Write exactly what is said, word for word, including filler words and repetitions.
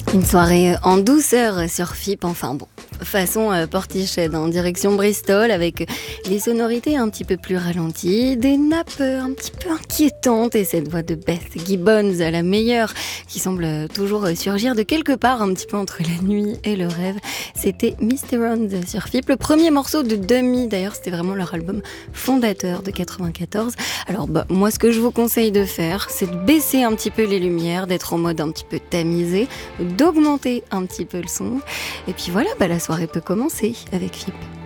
Une soirée en douceur sur F I P, enfin bon, façon euh, Portiched en direction Bristol avec les sonorités un petit peu plus ralenties, des nappes euh, un petit peu inquiétantes et cette voix de Beth Gibbons, la meilleure, qui semble toujours surgir de quelque part un petit peu entre la nuit et le rêve. C'était Misty Round sur F I P, le premier morceau de Dummy, d'ailleurs c'était vraiment leur album fondateur de quatre-vingt-quatorze. Alors bah, moi ce que je vous conseille de faire, c'est de baisser un petit peu les lumières, d'être en mode un petit peu tamisé, d'augmenter un petit peu le son. Et puis voilà, bah la soirée peut commencer avec F I P.